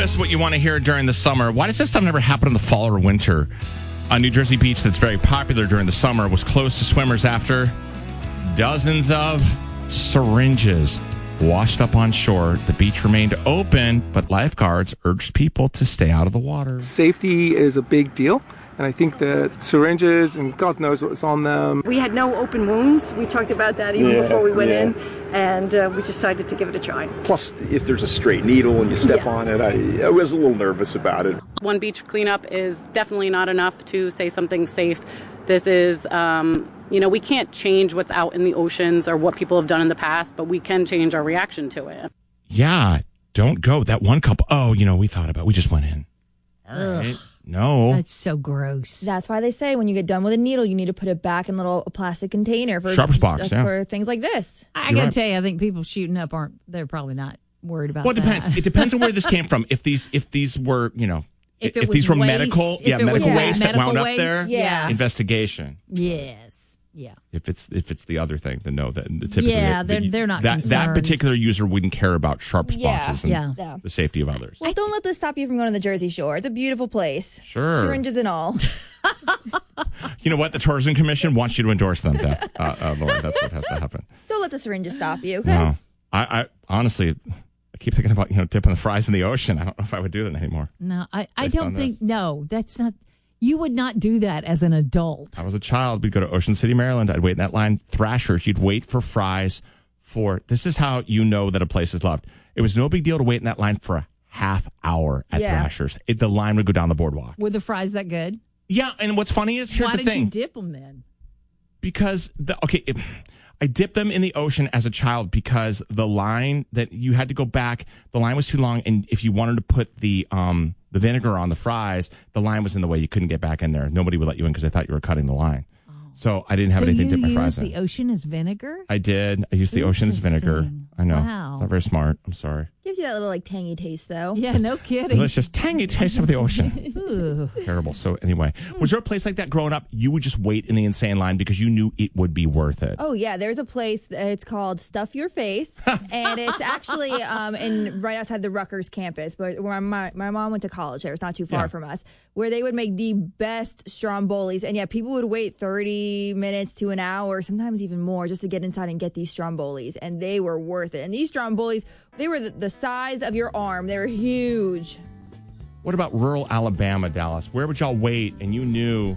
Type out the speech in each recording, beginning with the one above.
just what you want to hear during the summer. Why does this stuff never happen in the fall or winter? A New Jersey beach that's very popular during the summer was closed to swimmers after dozens of syringes washed up on shore. The beach remained open, but lifeguards urged people to stay out of the water. Safety is a big deal. And I think that syringes, and God knows what was on them. We had no open wounds. We talked about that even before we went in, and we decided to give it a try. Plus, if there's a straight needle and you step on it, I was a little nervous about it. One beach cleanup is definitely not enough to say something's safe. This is, we can't change what's out in the oceans or what people have done in the past, but we can change our reaction to it. Yeah, don't go. That one couple, we thought about it. We just went in. All right. No. That's so gross. That's why they say when you get done with a needle, you need to put it back in a little plastic container for Sharp's box, for things like this. I got to tell you, I think people shooting up they're probably not worried about that. Well, it that. depends. It depends on where this came from. If these were, if these were medical waste that wound up there, investigation. Yes. Yeah. If it's the other thing, then no. Typically, they're not that concerned. That particular user wouldn't care about Sharp's boxes and the safety of others. Well, don't let this stop you from going to the Jersey Shore. It's a beautiful place. Sure. Syringes and all. You know what? The Tourism Commission wants you to endorse them, Lauren. That's what has to happen. Don't let the syringes stop you. Okay? No. I honestly, I keep thinking about dipping the fries in the ocean. I don't know if I would do that anymore. No, I don't think. No, that's not. You would not do that as an adult. I was a child. We'd go to Ocean City, Maryland. I'd wait in that line. Thrashers. You'd wait for fries this is how you know that a place is loved. It was no big deal to wait in that line for a half hour at Thrashers. The line would go down the boardwalk. Were the fries that good? Yeah, and what's funny is, here's the thing. Why did you dip them then? Because, I dipped them in the ocean as a child because the line that you had to go back, the line was too long, and if you wanted to put the vinegar on the fries, the line was in the way. You couldn't get back in there. Nobody would let you in because they thought you were cutting the line. So I didn't have anything to dip my fries in. So you used the ocean as vinegar? I did. I used the ocean as vinegar. I know. Wow. It's not very smart. I'm sorry. Gives you that little tangy taste, though. Yeah, no kidding. Delicious, tangy taste of the ocean. Terrible. So anyway, was there a place like that growing up? You would just wait in the insane line because you knew it would be worth it. Oh yeah, there's a place. It's called Stuff Your Face, and it's actually right outside the Rutgers campus, but where my mom went to college. There, it's not too far from us. Where they would make the best strombolis, and people would wait 30 minutes to an hour, sometimes even more, just to get inside and get these strombolis, and they were worth it. And these strombolis, they were the size of your arm. They were huge. What about rural Alabama, Dallas? Where would y'all wait and you knew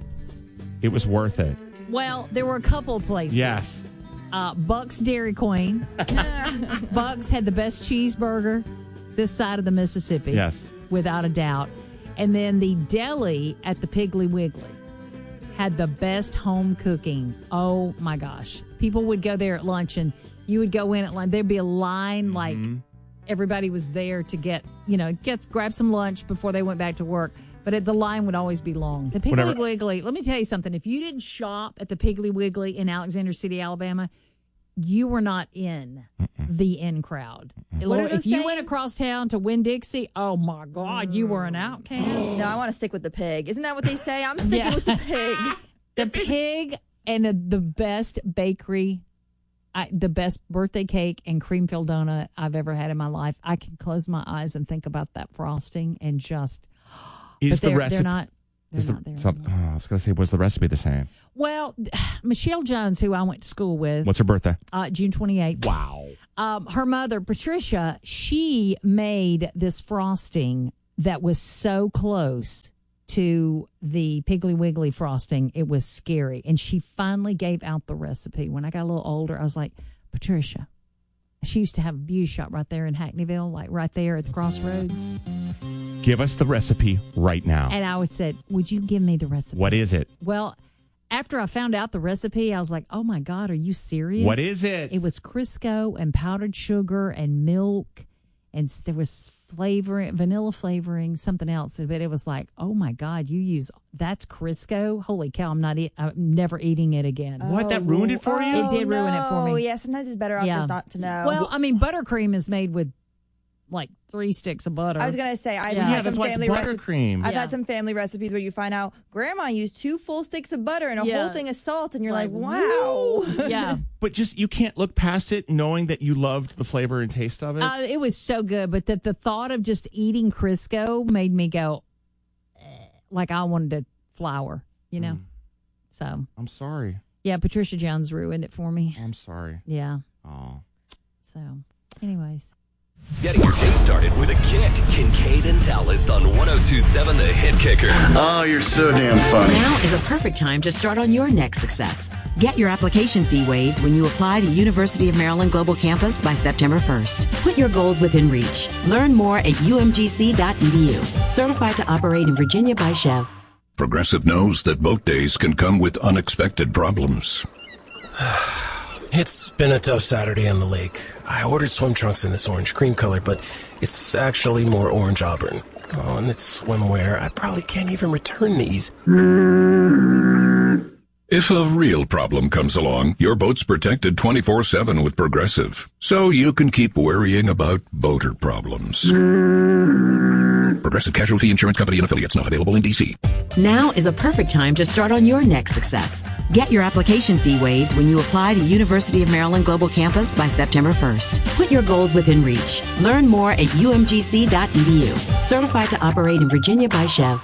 it was worth it? Well, there were a couple of places. Yes. Buck's Dairy Queen. Buck's had the best cheeseburger this side of the Mississippi. Yes. Without a doubt. And then the deli at the Piggly Wiggly had the best home cooking. Oh, my gosh. People would go there at lunch, and you would go in at lunch. There'd be a line like everybody was there to grab some lunch before they went back to work. But the line would always be long. The Piggly Wiggly, let me tell you something. If you didn't shop at the Piggly Wiggly in Alexander City, Alabama, you were not in the in crowd. If you went across town to Winn-Dixie, oh my God, you were an outcast. No, I want to stick with the pig. Isn't that what they say? I'm sticking with the pig. The pig and the best bakery, the best birthday cake and cream filled donut I've ever had in my life. I can close my eyes and think about that frosting and just. Is the recipe? They're not there. I was going to say, was the recipe the same? Well, Michelle Jones, who I went to school with. What's her birthday? June 28th. Wow. Her mother, Patricia, she made this frosting that was so close to the Piggly Wiggly frosting, it was scary. And she finally gave out the recipe. When I got a little older, I was like, Patricia. She used to have a beauty shop right there in Hackneyville, like right there at the crossroads. Give us the recipe right now. And I said, would you give me the recipe? What is it? Well, after I found out the recipe, I was like, oh my God, are you serious? What is it? It was Crisco and powdered sugar and milk. And there was vanilla flavoring, something else. But it was like, oh my God, that's Crisco? Holy cow, I'm never eating it again. What? That ruined it for you? It did ruin it for me. Oh, yeah, sometimes it's better off just not to know. Well, I mean, buttercream is made with like 3 sticks of butter. I was gonna say I've Yeah, had that's some why it's family buttercream. I've had some family recipes where you find out Grandma used 2 full sticks of butter and a whole thing of salt, and you're like, wow. Yeah. But just you can't look past it knowing that you loved the flavor and taste of it. It was so good, but the thought of just eating Crisco made me go, like I wanted to flour, you know? So. I'm sorry. Yeah, Patricia Jones ruined it for me. I'm sorry. Yeah. Oh. So, anyways. Getting your day started with a kick. Kincaid and Dallas on 102.7 The Hit Kicker. Oh, you're so damn funny. Now is a perfect time to start on your next success. Get your application fee waived when you apply to University of Maryland Global Campus by September 1st. Put your goals within reach. Learn more at umgc.edu. Certified to operate in Virginia by Chev. Progressive knows that boat days can come with unexpected problems. It's been a tough Saturday on the lake. I ordered swim trunks in this orange cream color, but it's actually more orange auburn. Oh, and it's swimwear. I probably can't even return these. If a real problem comes along, your boat's protected 24/7 with Progressive, so you can keep worrying about boater problems. Progressive Casualty Insurance Company and Affiliates, not available in D.C. Now is a perfect time to start on your next success. Get your application fee waived when you apply to University of Maryland Global Campus by September 1st. Put your goals within reach. Learn more at umgc.edu. Certified to operate in Virginia by Chev.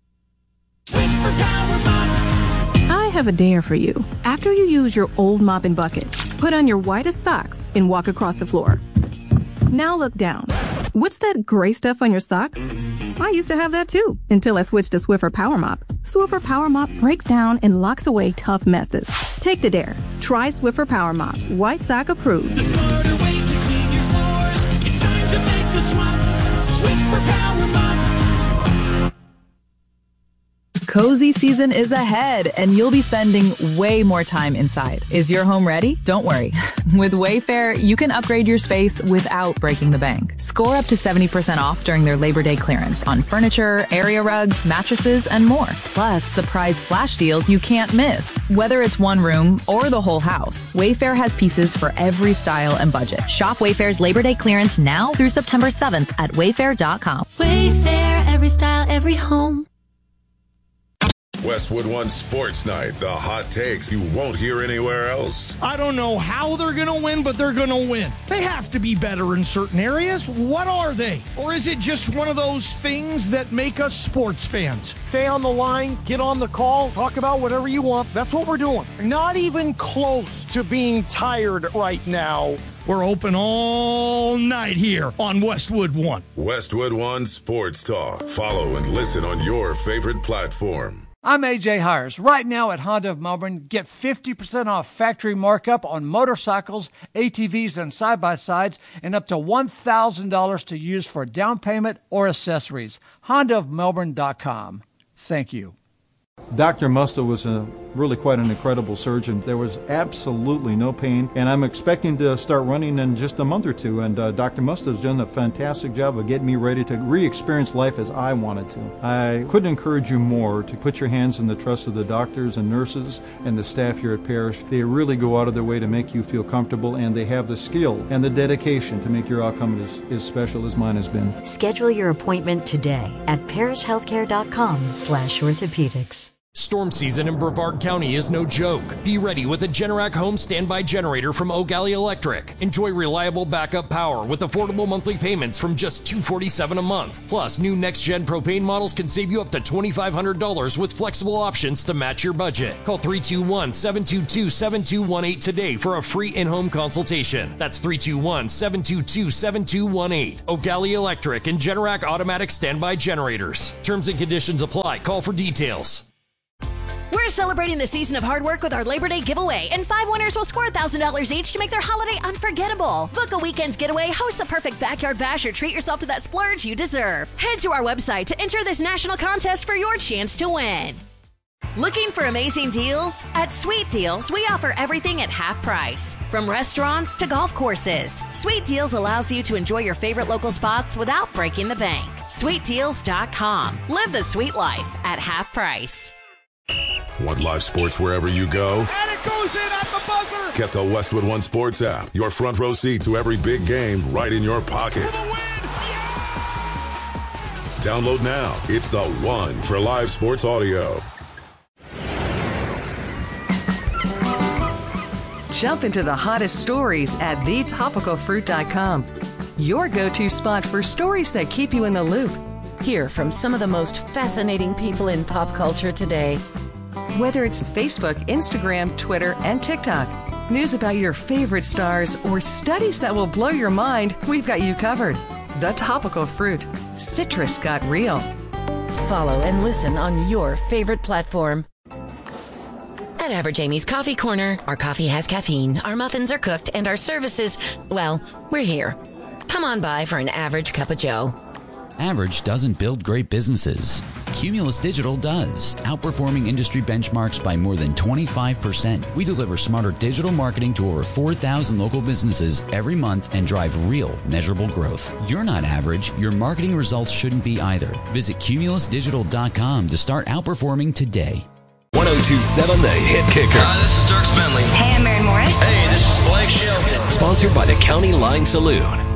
I have a dare for you. After you use your old mop and bucket, put on your whitest socks and walk across the floor. Now look down. What's that gray stuff on your socks? I used to have that too, until I switched to Swiffer Power Mop. Swiffer Power Mop breaks down and locks away tough messes. Take the dare. Try Swiffer Power Mop. White sock approved. The smarter way to clean your floors. It's time to make the swap. Swiffer Power Mop. Cozy season is ahead, and you'll be spending way more time inside. Is your home ready? Don't worry. With Wayfair, you can upgrade your space without breaking the bank. Score up to 70% off during their Labor Day clearance on furniture, area rugs, mattresses, and more. Plus, surprise flash deals you can't miss. Whether it's one room or the whole house, Wayfair has pieces for every style and budget. Shop Wayfair's Labor Day clearance now through September 7th at wayfair.com. Wayfair, every style, every home. Westwood One Sports Night, the hot takes you won't hear anywhere else. I don't know how they're going to win, but they're going to win. They have to be better in certain areas. What are they? Or is it just one of those things that make us sports fans? Stay on the line, get on the call, talk about whatever you want. That's what we're doing. Not even close to being tired right now. We're open all night here on Westwood One. Westwood One Sports Talk. Follow and listen on your favorite platform. I'm AJ Hires. Right now at Honda of Melbourne, get 50% off factory markup on motorcycles, ATVs, and side-by-sides, and up to $1,000 to use for down payment or accessories. HondaofMelbourne.com. Thank you. Dr. Musto was really quite an incredible surgeon. There was absolutely no pain, and I'm expecting to start running in just a month or two, and Dr. Musto has done a fantastic job of getting me ready to re-experience life as I wanted to. I couldn't encourage you more to put your hands in the trust of the doctors and nurses and the staff here at Parrish. They really go out of their way to make you feel comfortable, and they have the skill and the dedication to make your outcome as special as mine has been. Schedule your appointment today at parishhealthcare.com/orthopedics. Storm season in Brevard County is no joke. Be ready with a Generac home standby generator from Eau Gallie Electric. Enjoy reliable backup power with affordable monthly payments from just $247 a month. Plus, new next-gen propane models can save you up to $2,500 with flexible options to match your budget. Call 321-722-7218 today for a free in-home consultation. That's 321-722-7218. Eau Gallie Electric and Generac automatic standby generators. Terms and conditions apply. Call for details. We're celebrating the season of hard work with our Labor Day giveaway, and 5 winners will score $1,000 each to make their holiday unforgettable. Book a weekend's getaway, host a perfect backyard bash, or treat yourself to that splurge you deserve. Head to our website to enter this national contest for your chance to win. Looking for amazing deals? At Sweet Deals, we offer everything at half price. From restaurants to golf courses, Sweet Deals allows you to enjoy your favorite local spots without breaking the bank. SweetDeals.com. Live the sweet life at half price. Want live sports wherever you go? And it goes in at the buzzer. Get the Westwood One Sports app. Your front row seat to every big game right in your pocket. Download now. It's the one for live sports audio. Jump into the hottest stories at thetopicalfruit.com. Your go-to spot for stories that keep you in the loop. Hear from some of the most fascinating people in pop culture today. Whether it's Facebook, Instagram, Twitter, and TikTok, news about your favorite stars, or studies that will blow your mind, we've got you covered. The Topical Fruit. Citrus got real. Follow and listen on your favorite platform. At Average Amy's Coffee Corner, our coffee has caffeine, our muffins are cooked, and our services, well, we're here. Come on by for an average cup of joe. Average doesn't build great businesses. Cumulus Digital does, outperforming industry benchmarks by more than 25%. We deliver smarter digital marketing to over 4,000 local businesses every month and drive real, measurable growth. You're not average. Your marketing results shouldn't be either. Visit cumulusdigital.com to start outperforming today. 1027 The Hit Kicker. Hi, this is Dirk Bentley. Hey, I'm Maren Morris. Hey, this is Blake Shelton. Sponsored by the County Line Saloon.